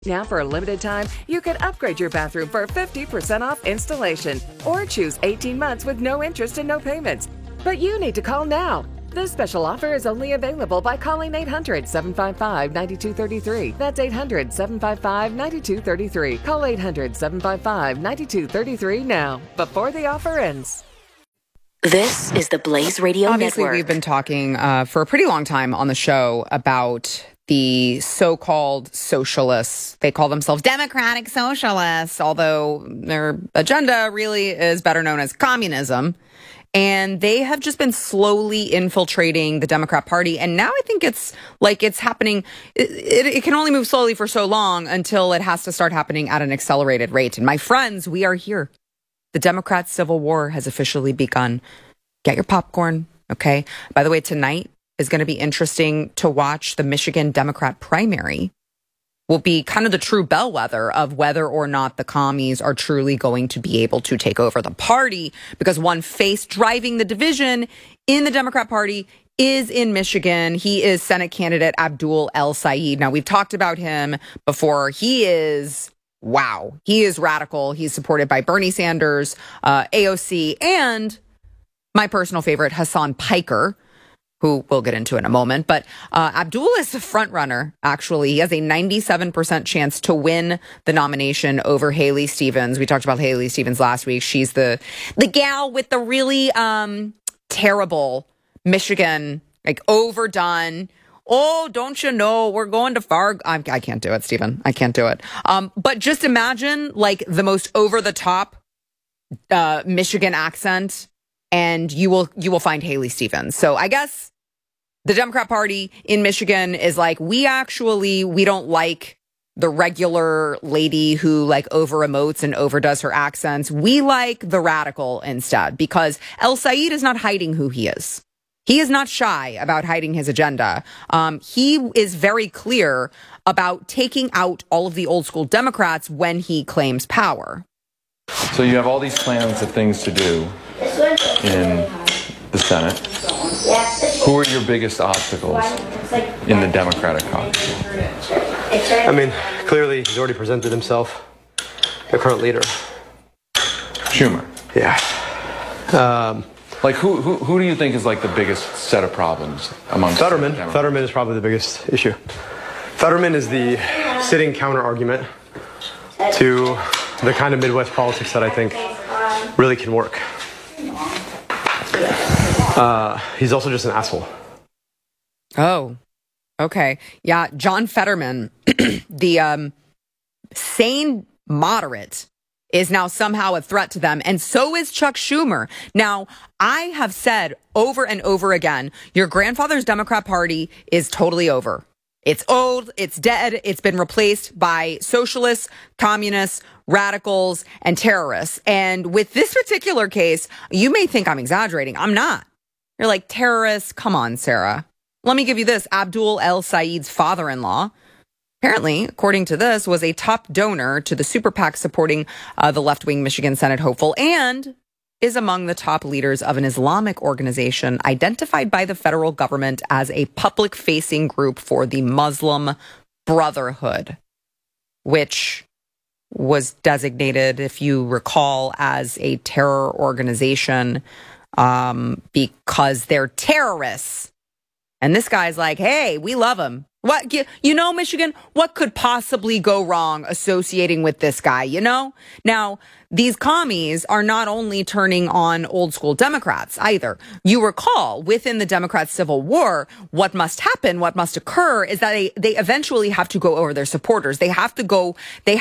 Now, for a limited time, you can upgrade your bathroom for 50% off installation or choose 18 months with no interest and no payments. But you need to call now. This special offer is only available by calling 800-755-9233. That's 800-755-9233. Call 800-755-9233 now, before the offer ends. This is the Blaze Radio Obviously, Network. We've been talking for a pretty long time on the show about the so-called socialists. They call themselves democratic socialists, although their agenda really is better known as communism. And they have just been slowly infiltrating the Democrat Party. And now I think it's happening. It can only move slowly for so long until it has to start happening at an accelerated rate. And my friends, we are here. The Democrat Civil War has officially begun. Get your popcorn, okay? By the way, tonight is going to be interesting to watch. The Michigan Democrat primary will be kind of the true bellwether of whether or not the commies are truly going to be able to take over the party, because one face driving the division in the Democrat Party is in Michigan. He is Senate candidate Abdul El-Sayed. Now, we've talked about him before. He is radical. He's supported by Bernie Sanders, AOC, and my personal favorite, Hassan Piker, who we'll get into in a moment. But Abdul is a front runner, actually. He has a 97% chance to win the nomination over Haley Stevens. We talked about Haley Stevens last week. She's the gal with the really terrible Michigan, overdone. Oh, don't you know, we're going to Fargo. I can't do it, Stephen. I can't do it. But just imagine the most over-the-top Michigan accent, and you will find Haley Stevens. So I guess the Democrat Party in Michigan is we don't like the regular lady who over emotes and overdoes her accents. We like the radical instead, because El-Sayed is not hiding who he is. He is not shy about hiding his agenda. He is very clear about taking out all of the old school Democrats when he claims power. So you have all these plans of things to do in the Senate. Who are your biggest obstacles in the Democratic caucus? I mean, clearly he's already presented himself, the current leader. Schumer. Yeah. Who do you think is the biggest set of problems among Fetterman? Fetterman is probably the biggest issue. Fetterman is the sitting counter argument to the kind of Midwest politics that I think really can work. He's also just an asshole. Oh, okay. Yeah, John Fetterman, the sane moderate, is now somehow a threat to them, and so is Chuck Schumer. Now, I have said over and over again, your grandfather's Democrat Party is totally over. It's old, it's dead, it's been replaced by socialists, communists, radicals, and terrorists. And with this particular case, you may think I'm exaggerating. I'm not. You're like, terrorists? Come on, Sarah. Let me give you this. Abdul El-Sayed's father-in-law, apparently, according to this, was a top donor to the super PAC supporting the left-wing Michigan Senate hopeful, and is among the top leaders of an Islamic organization identified by the federal government as a public-facing group for the Muslim Brotherhood, which was designated, if you recall, as a terror organization because they're terrorists. And this guy's like, hey, we love him. What, Michigan, what could possibly go wrong associating with this guy, Now, these commies are not only turning on old school Democrats either. You recall, within the Democrat Civil War, what must happen, what must occur is that they eventually have to go over their supporters. They have to go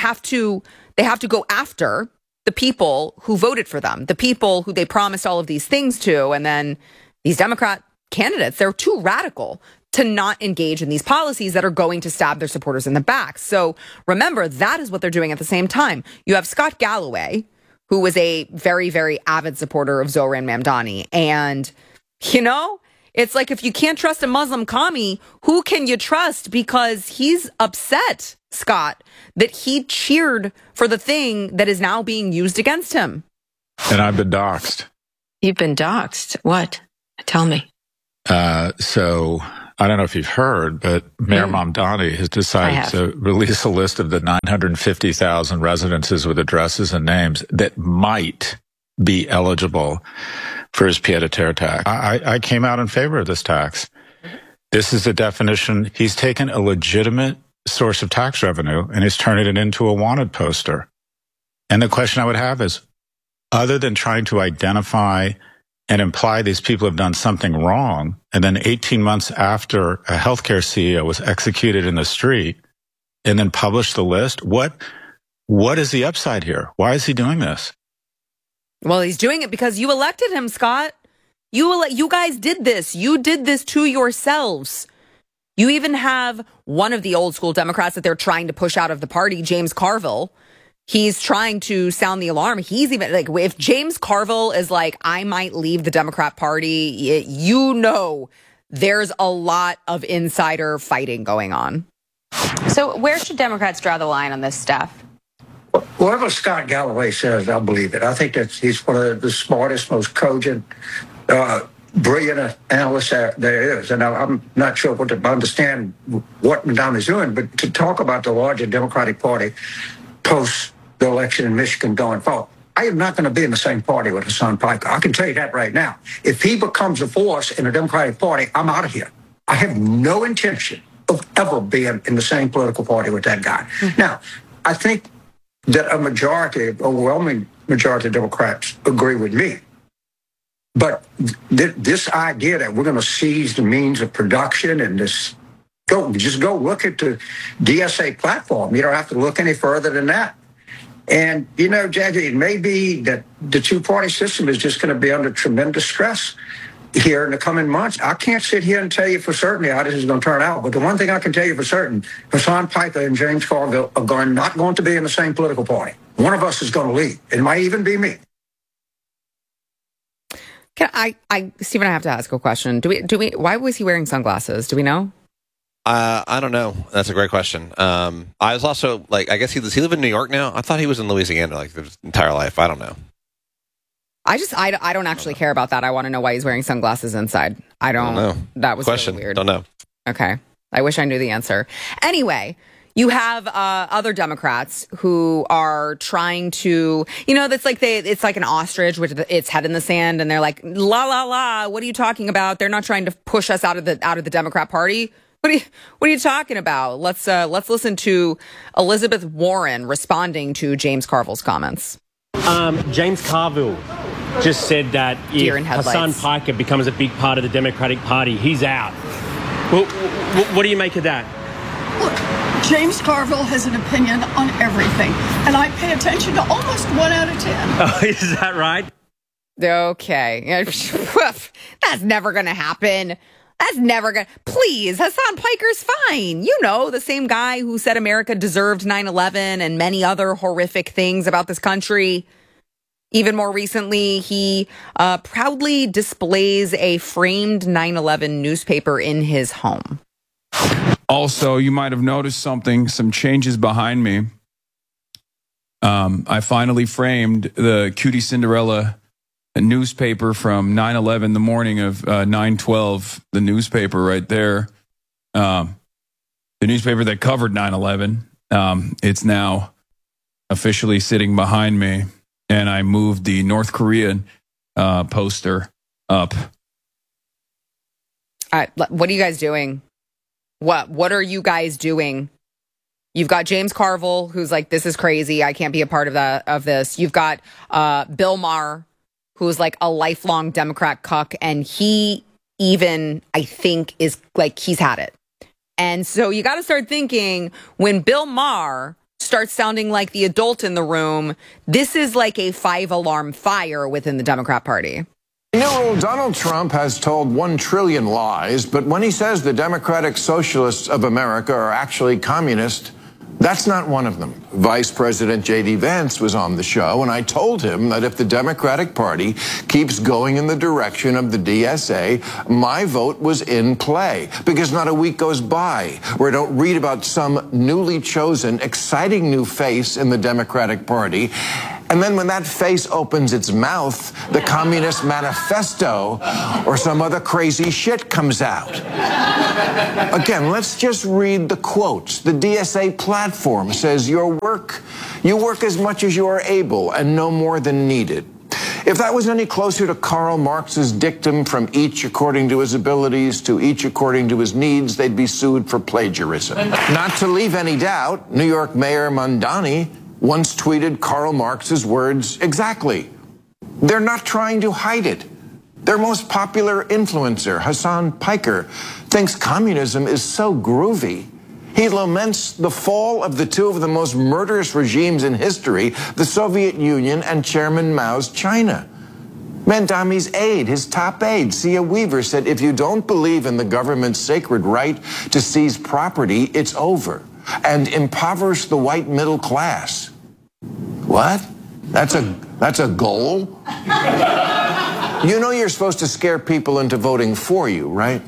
after the people who voted for them, the people who they promised all of these things to. And then these Democrat candidates, they're too radical to not engage in these policies that are going to stab their supporters in the back. So remember, that is what they're doing at the same time. You have Scott Galloway, who was a very, very avid supporter of Zohran Mamdani. And, it's like, if you can't trust a Muslim commie, who can you trust? Because he's upset, Scott, that he cheered for the thing that is now being used against him. And I've been doxxed. You've been doxxed? What? Tell me. So I don't know if you've heard, but Mayor Mamdani has decided to release a list of the 950,000 residences with addresses and names that might be eligible for his pied-à-terre tax. I came out in favor of this tax. This is the definition. He's taken a legitimate source of tax revenue and he's turning it into a wanted poster. And the question I would have is, other than trying to identify and imply these people have done something wrong, and then 18 months after a healthcare CEO was executed in the street and then published the list, what is the upside here? Why is he doing this? Well, he's doing it because you elected him, Scott. You guys did this. You did this to yourselves. You even have one of the old school Democrats that they're trying to push out of the party, James Carville. He's trying to sound the alarm. He's even like, if James Carville is like, I might leave the Democrat Party, you know, there's a lot of insider fighting going on. So where should Democrats draw the line on this stuff? Whatever Scott Galloway says, I believe it. I think that he's one of the smartest, most cogent, brilliant analysts there is. And I'm not sure what to understand what Mamdani's doing, but to talk about the larger Democratic Party post the election in Michigan going forward, I am not going to be in the same party with Hassan Piker. I can tell you that right now. If he becomes a force in the Democratic Party, I'm out of here. I have no intention of ever being in the same political party with that guy. Now, I think that overwhelming majority of Democrats agree with me. But this idea that we're going to seize the means of production and just go look at the DSA platform. You don't have to look any further than that. And, you know, Jackie, it may be that the two-party system is just going to be under tremendous stress here in the coming months. I can't sit here and tell you for certain how this is going to turn out. But the one thing I can tell you for certain, Hassan Piker and James Carville are not going to be in the same political party. One of us is going to leave. It might even be me. Stephen, I have to ask a question. Why was he wearing sunglasses? Do we know? I don't know. That's a great question. I was also like, I guess does he live in New York now? I thought he was in Louisiana like his entire life. I don't know. I don't actually care about that. I want to know why he's wearing sunglasses inside. I don't know. That was question. Really weird. Don't know. Okay. I wish I knew the answer. Anyway, you have other Democrats who are trying to, you know, that's like it's like an ostrich with its head in the sand, and they're like, la la la. What are you talking about? They're not trying to push us out of the Democrat Party. What are you talking about? Let's listen to Elizabeth Warren responding to James Carville's comments. James Carville just said that if Hassan Piker becomes a big part of the Democratic Party, he's out. Well, what do you make of that? Look, James Carville has an opinion on everything, and I pay attention to almost 1 out of 10. Oh, is that right? Okay. That's never going to happen. That's never going to... Please, Hassan Piker's fine. You know, the same guy who said America deserved 9/11 and many other horrific things about this country. Even more recently, he proudly displays a framed 9/11 newspaper in his home. Also, you might have noticed some changes behind me. I finally framed the Cutie Cinderella newspaper from 9/11, the morning of 9/12, the newspaper right there. The newspaper that covered 9/11. It's now officially sitting behind me, and I moved the North Korean poster up. What are you guys doing? What are you guys doing? You've got James Carville, who's like, this is crazy. I can't be a part of this. You've got Bill Maher, who's like a lifelong Democrat cuck, and he even, I think, is like, he's had it. And so you got to start thinking, when Bill Maher starts sounding like the adult in the room, this is like a 5-alarm fire within the Democrat Party. You know, Donald Trump has told 1 trillion lies, but when he says the Democratic Socialists of America are actually communist, that's not one of them. Vice President J.D. Vance was on the show, and I told him that if the Democratic Party keeps going in the direction of the DSA, my vote was in play. Because not a week goes by where I don't read about some newly chosen, exciting new face in the Democratic Party And then when that face opens its mouth, the Communist Manifesto or some other crazy shit comes out. Again, let's just read the quotes. The DSA platform says you work as much as you are able and no more than needed. If that was any closer to Karl Marx's dictum, from each according to his abilities to each according to his needs, they'd be sued for plagiarism. Not to leave any doubt, New York Mayor Mamdani once tweeted Karl Marx's words exactly. They're not trying to hide it. Their most popular influencer, Hassan Piker, thinks communism is so groovy. He laments the fall of the two of the most murderous regimes in history, the Soviet Union and Chairman Mao's China. Mamdani's aide, his top aide, Sia Weaver, said, if you don't believe in the government's sacred right to seize property, it's over, and impoverish the white middle class. What? That's a goal? You know you're supposed to scare people into voting for you, right?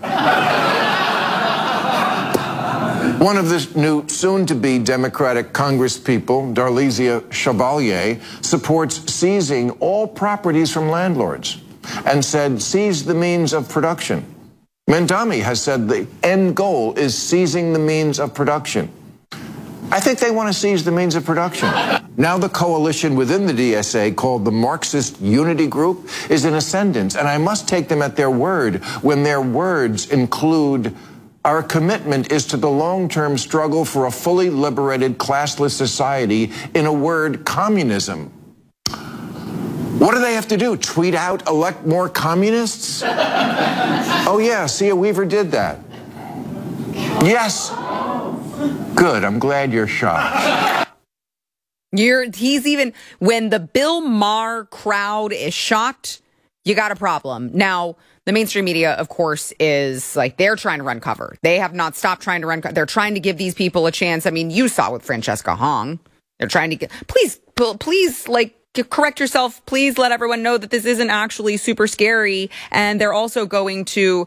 One of the new soon-to-be Democratic congresspeople, Darlisia Chevalier, supports seizing all properties from landlords and said, seize the means of production. Mamdani has said the end goal is seizing the means of production. I think they want to seize the means of production. Now the coalition within the DSA, called the Marxist Unity Group, is in ascendance, and I must take them at their word when their words include, our commitment is to the long-term struggle for a fully liberated, classless society, in a word, communism. What do they have to do? Tweet out, elect more communists? Oh yeah, Sia Weaver did that. Yes. Good, I'm glad you're shocked. He's even, when the Bill Maher crowd is shocked, you got a problem. Now, the mainstream media, of course, is like, they're trying to run cover. They have not stopped trying to run cover. They're trying to give these people a chance. I mean, you saw with Francesca Hong. They're trying to get, please, like, correct yourself. Please let everyone know that this isn't actually super scary. And they're also going to,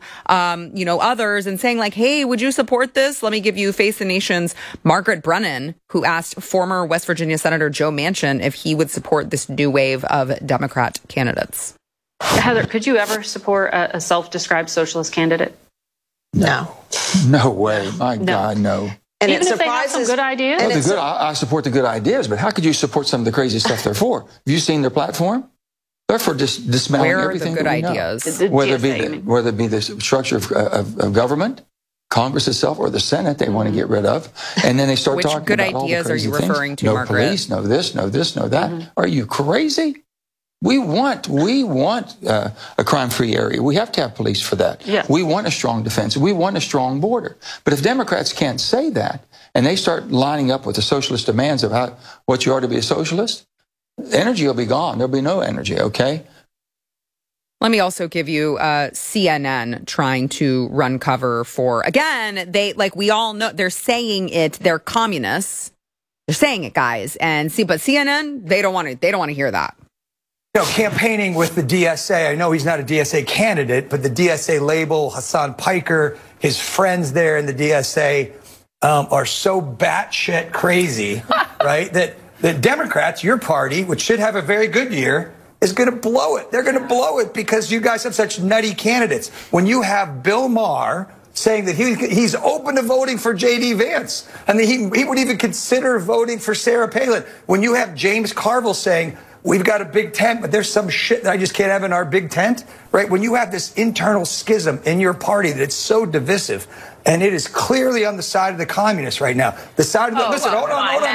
others and saying like, hey, would you support this? Let me give you Face the Nation's Margaret Brennan, who asked former West Virginia Senator Joe Manchin if he would support this new wave of Democrat candidates. Heather, could you ever support a self-described socialist candidate? No. No way. My God, no. And even if they have some good ideas? I support the good ideas, but how could you support some of the crazy stuff they're for? Have you seen their platform? They're for dismantling everything. Where are the good ideas? Whether it be the structure of government, Congress itself, or the Senate, they want to get rid of. And then they start talking about all the crazy things. Which good ideas are you referring to, Margaret? No police, no this, no this, no that. Mm-hmm. Are you crazy? We want a crime-free area. We have to have police for that. Yeah. We want a strong defense. We want a strong border. But if Democrats can't say that, and they start lining up with the socialist demands of what you are to be a socialist, energy will be gone. There'll be no energy, okay? Let me also give you CNN trying to run cover for, again, we all know, they're saying it, they're communists. They're saying it, guys. But CNN, they don't want to hear that. Campaigning with the DSA, I know he's not a DSA candidate, but the DSA label, Hassan Piker, his friends there in the DSA are so batshit crazy, right, that the Democrats, your party, which should have a very good year, is going to blow it. They're going to blow it because you guys have such nutty candidates. When you have Bill Maher saying that he's open to voting for J.D. Vance, and that he would even consider voting for Sarah Palin. When you have James Carville saying, we've got a big tent, but there's some shit that I just can't have in our big tent, right? When you have this internal schism in your party that it's so divisive, and it is clearly on the side of the communists right now. The side of the, listen, hold on, wait.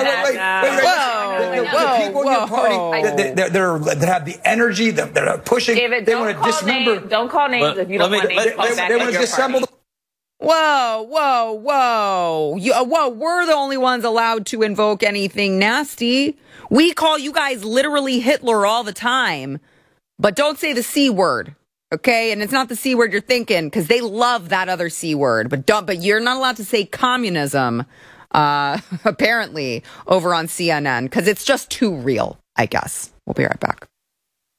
The people in your party that have the energy, that are pushing, David, they want to dismember. Don't call names if you don't want names. They want to disassemble the Whoa. We're the only ones allowed to invoke anything nasty. We call you guys literally Hitler all the time. But don't say the C word, okay? And it's not the C word you're thinking, because they love that other C word. But you're not allowed to say communism, apparently, over on CNN, because it's just too real, I guess. We'll be right back.